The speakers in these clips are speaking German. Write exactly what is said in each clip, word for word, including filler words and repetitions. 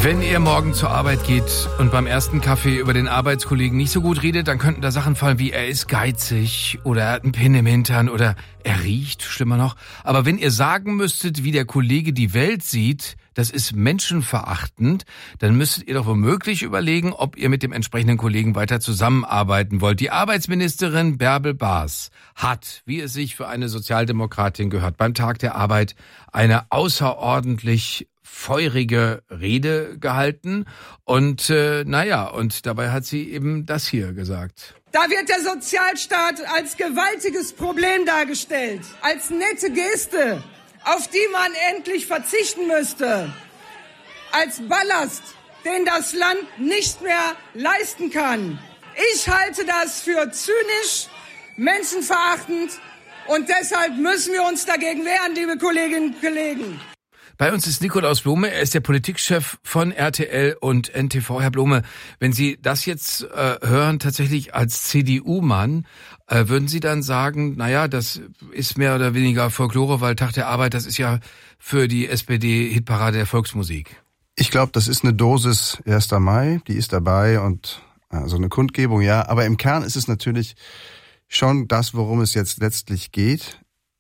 Wenn ihr morgen zur Arbeit geht und beim ersten Kaffee über den Arbeitskollegen nicht so gut redet, dann könnten da Sachen fallen wie er ist geizig oder er hat einen Pin im Hintern oder er riecht, schlimmer noch. Aber wenn ihr sagen müsstet, wie der Kollege die Welt sieht, das ist menschenverachtend, dann müsstet ihr doch womöglich überlegen, ob ihr mit dem entsprechenden Kollegen weiter zusammenarbeiten wollt. Die Arbeitsministerin Bärbel Baas hat, wie es sich für eine Sozialdemokratin gehört, beim Tag der Arbeit eine außerordentlich feurige Rede gehalten und äh, naja, und dabei hat sie eben das hier gesagt. Da wird der Sozialstaat als gewaltiges Problem dargestellt, als nette Geste, auf die man endlich verzichten müsste, als Ballast, den das Land nicht mehr leisten kann. Ich halte das für zynisch, menschenverachtend und deshalb müssen wir uns dagegen wehren, liebe Kolleginnen und Kollegen. Bei uns ist Nikolaus Blome, er ist der Politikchef von R T L und N T V. Herr Blome, wenn Sie das jetzt äh, hören, tatsächlich als C D U-Mann, äh, würden Sie dann sagen, naja, das ist mehr oder weniger Folklore, weil Tag der Arbeit, das ist ja für die S P D Hitparade der Volksmusik. Ich glaube, das ist eine Dosis erster Mai, die ist dabei und also eine Kundgebung, ja. Aber im Kern ist es natürlich schon das, worum es jetzt letztlich geht.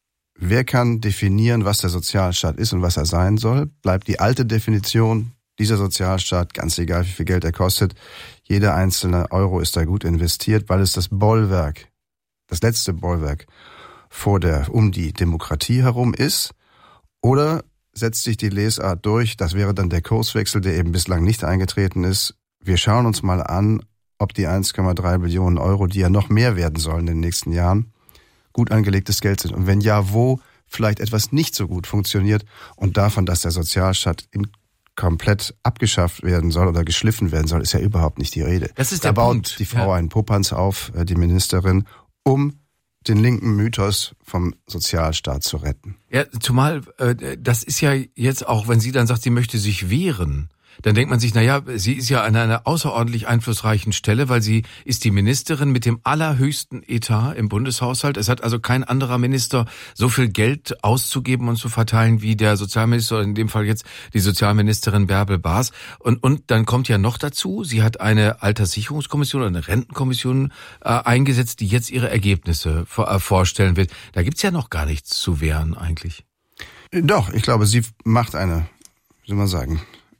Wer kann definieren, was der Sozialstaat ist und was er sein soll? Bleibt die alte Definition, dieser Sozialstaat, ganz egal wie viel Geld er kostet, jeder einzelne Euro ist da gut investiert, weil es das Bollwerk, das letzte Bollwerk vor der, um die Demokratie herum ist? Oder setzt sich die Lesart durch, das wäre dann der Kurswechsel, der eben bislang nicht eingetreten ist. Wir schauen uns mal an, ob die eins Komma drei Billionen Euro, die ja noch mehr werden sollen in den nächsten Jahren, gut angelegtes Geld sind. Und wenn ja, wo vielleicht etwas nicht so gut funktioniert und davon, dass der Sozialstaat in komplett abgeschafft werden soll oder geschliffen werden soll, ist ja überhaupt nicht die Rede. Das ist da der baut Punkt. die Frau ja. einen Popanz auf, die Ministerin, um den linken Mythos vom Sozialstaat zu retten. Ja, zumal äh, das ist ja jetzt auch, wenn sie dann sagt, sie möchte sich wehren, dann denkt man sich, naja, sie ist ja an einer außerordentlich einflussreichen Stelle, weil sie ist die Ministerin mit dem allerhöchsten Etat im Bundeshaushalt. Es hat also kein anderer Minister so viel Geld auszugeben und zu verteilen wie der Sozialminister, oder in dem Fall jetzt die Sozialministerin Bärbel Baas. Und, und dann kommt ja noch dazu, sie hat eine Alterssicherungskommission oder eine Rentenkommission äh, eingesetzt, die jetzt ihre Ergebnisse vor, äh, vorstellen wird. Da gibt's ja noch gar nichts zu wehren eigentlich. Doch, ich glaube, sie macht eine, wie soll man sagen,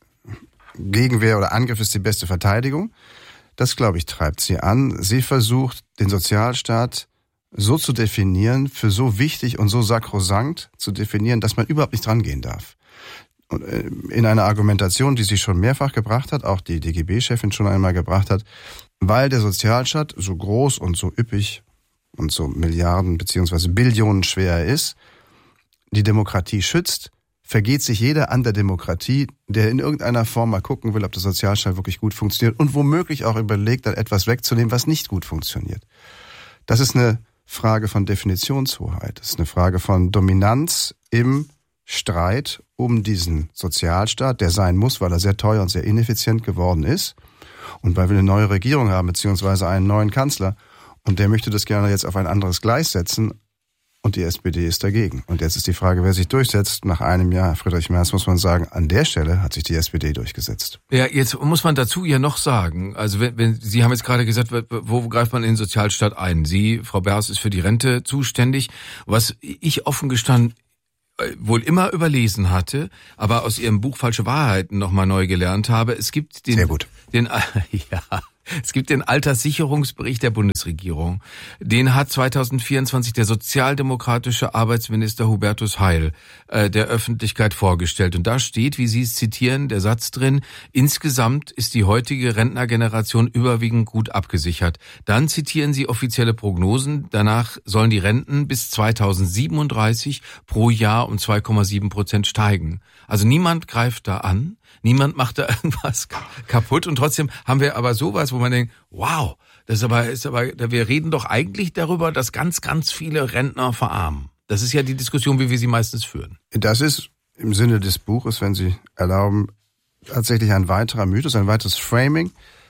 Gegenwehr oder Angriff ist die beste Verteidigung. Das, glaube ich, treibt sie an. Sie versucht, den Sozialstaat so zu definieren, für so wichtig und so sakrosankt zu definieren, dass man überhaupt nicht rangehen darf. Und in einer Argumentation, die sie schon mehrfach gebracht hat, auch die D G B-Chefin schon einmal gebracht hat, weil der Sozialstaat so groß und so üppig und so Milliarden beziehungsweise Billionen schwer ist, die Demokratie schützt, vergeht sich jeder an der Demokratie, der in irgendeiner Form mal gucken will, ob der Sozialstaat wirklich gut funktioniert und womöglich auch überlegt, dann etwas wegzunehmen, was nicht gut funktioniert. Das ist eine Frage von Definitionshoheit. Das ist eine Frage von Dominanz im Streit um diesen Sozialstaat, der sein muss, weil er sehr teuer und sehr ineffizient geworden ist und weil wir eine neue Regierung haben, beziehungsweise einen neuen Kanzler und der möchte das gerne jetzt auf ein anderes Gleis setzen. Und die S P D ist dagegen. Und jetzt ist die Frage, wer sich durchsetzt. Nach einem Jahr Friedrich Merz muss man sagen, an der Stelle hat sich die S P D durchgesetzt. Ja, jetzt muss man dazu ja noch sagen, also wenn, wenn Sie haben jetzt gerade gesagt, wo greift man in den Sozialstaat ein? Sie, Frau Baas, ist für die Rente zuständig. Was ich offen gestanden wohl immer überlesen hatte, aber aus Ihrem Buch Falsche Wahrheiten nochmal neu gelernt habe, es gibt den... Sehr gut. Den, ja... Es gibt den Alterssicherungsbericht der Bundesregierung. Den hat zwanzig vierundzwanzig der sozialdemokratische Arbeitsminister Hubertus Heil äh, der Öffentlichkeit vorgestellt. Und da steht, wie Sie es zitieren, der Satz drin, insgesamt ist die heutige Rentnergeneration überwiegend gut abgesichert. Dann zitieren Sie offizielle Prognosen. Danach sollen die Renten bis zweitausendsiebenunddreißig pro Jahr um zwei Komma sieben Prozent steigen. Also niemand greift da an. Niemand macht da irgendwas kaputt und trotzdem haben wir aber sowas, wo man denkt, wow, das ist aber, ist aber, wir reden doch eigentlich darüber, dass ganz, ganz viele Rentner verarmen. Das ist ja die Diskussion, wie wir sie meistens führen. Das ist im Sinne des Buches, wenn Sie erlauben, tatsächlich ein weiterer Mythos, ein weiteres Framing.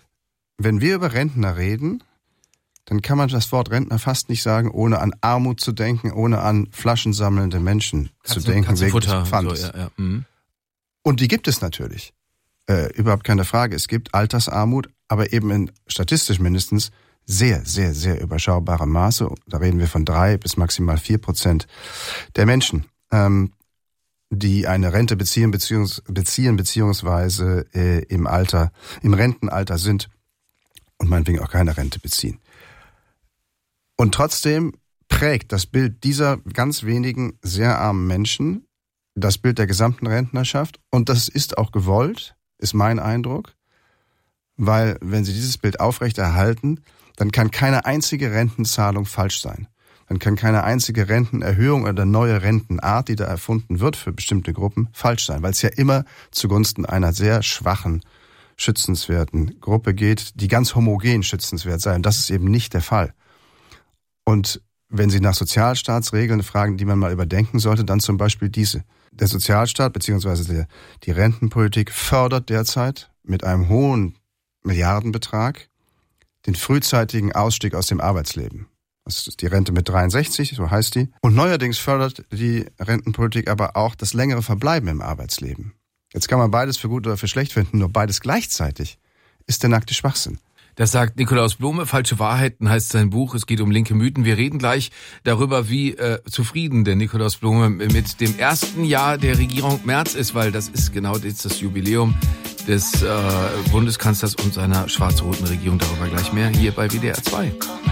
Wenn wir über Rentner reden, dann kann man das Wort Rentner fast nicht sagen, ohne an Armut zu denken, ohne an flaschensammelnde Menschen Katzen, zu denken, wegen des Pfandes. So, ja, ja. Mhm. Und die gibt es natürlich. Äh, überhaupt keine Frage. Es gibt Altersarmut, aber eben in statistisch mindestens sehr, sehr, sehr überschaubarem Maße. Da reden wir von drei bis maximal vier Prozent der Menschen, ähm, die eine Rente beziehen, beziehungs- beziehen beziehungsweise äh, im Alter, im Rentenalter sind und meinetwegen auch keine Rente beziehen. Und trotzdem prägt das Bild dieser ganz wenigen sehr armen Menschen das Bild der gesamten Rentnerschaft. Und das ist auch gewollt, ist mein Eindruck, weil wenn sie dieses Bild aufrechterhalten, dann kann keine einzige Rentenzahlung falsch sein. Dann kann keine einzige Rentenerhöhung oder neue Rentenart, die da erfunden wird für bestimmte Gruppen, falsch sein, weil es ja immer zugunsten einer sehr schwachen, schützenswerten Gruppe geht, die ganz homogen schützenswert sei. Und das ist eben nicht der Fall. Und wenn Sie nach Sozialstaatsregeln fragen, die man mal überdenken sollte, dann zum Beispiel diese. Der Sozialstaat bzw. die Rentenpolitik fördert derzeit mit einem hohen Milliardenbetrag den frühzeitigen Ausstieg aus dem Arbeitsleben. Das ist die Rente mit dreiundsechzig, so heißt die. Und neuerdings fördert die Rentenpolitik aber auch das längere Verbleiben im Arbeitsleben. Jetzt kann man beides für gut oder für schlecht finden, nur beides gleichzeitig ist der nackte Schwachsinn. Das sagt Nikolaus Blome, Falsche Wahrheiten heißt sein Buch. Es geht um linke Mythen. Wir reden gleich darüber, wie äh, zufrieden der Nikolaus Blome mit dem ersten Jahr der Regierung Merz ist, weil das ist genau jetzt das Jubiläum des äh, Bundeskanzlers und seiner schwarz-roten Regierung. Darüber gleich mehr hier bei W D R zwei.